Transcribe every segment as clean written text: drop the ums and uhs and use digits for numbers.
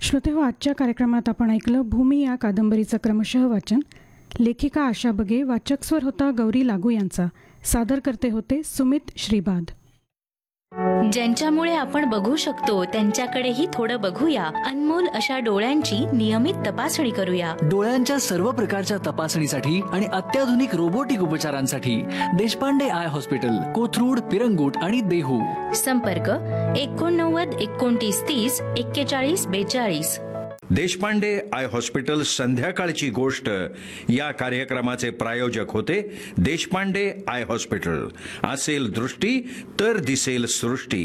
श्रोतेहो, आजच्या कार्यक्रमात आपण ऐकलं भूमी या कादंबरीचं क्रमशः वाचन. लेखिका आशा बगे, वाचक स्वर होता गौरी लागू यांचा. सादर करते होते सुमित श्रीबाद. ज्यांच्यामुळे आपण बघू शकतो त्यांच्याकडेही थोडं बघूया. अनमोल अशा डोळ्यांची नियमित तपासणी करूया. डोळ्यांच्या सर्व प्रकारच्या तपासणीसाठी आणि अत्याधुनिक रोबोटिक उपचारांसाठी देशपांडे आय हॉस्पिटल, कोथरूड, पिरंगुट आणि देहू. संपर्क 89 29 30 41 42. देशपांडे आय हॉस्पिटल संध्याकाळची गोष्ट या कार्यक्रमाचे प्रायोजक होते देशपांडे आय हॉस्पिटल. असेल दृष्टी तर दिसेल सृष्टी.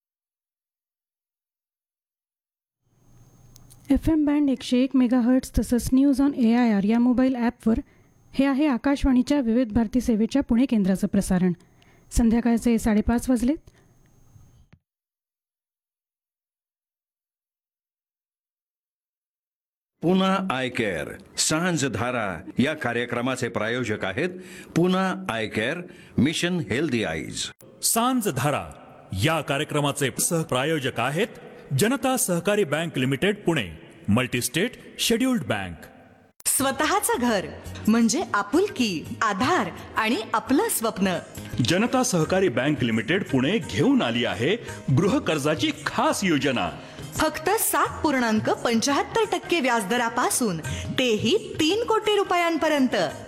FM बँड 101 मेगाहर्ट्ज तसंच न्यूज ऑन AIR या मोबाईल ॲपवर हे आहे आकाशवाणीच्या विविध भारती सेवेच्या पुणे केंद्राचं प्रसारण. संध्याकाळचे 5:30 वाजलेत. पुना आय केअर सांज धारा या कार्यक्रमाचे प्रायोजक आहेत Poona I care, mission healthy eyes. सांज धारा या कार्यक्रमाचे सहप्रायोजक आहेत जनता सहकारी bank limited Pune, multi-state scheduled bank. स्वतःचं घर म्हणजे आपुलकी, आधार आणि आपलं स्वप्न. जनता सहकारी बँक लिमिटेड पुणे घेऊन आली आहे गृह कर्जाची खास योजना. फक्त 7.75% व्याजदरापासून, तेही 3 कोटी रुपयांपर्यंत.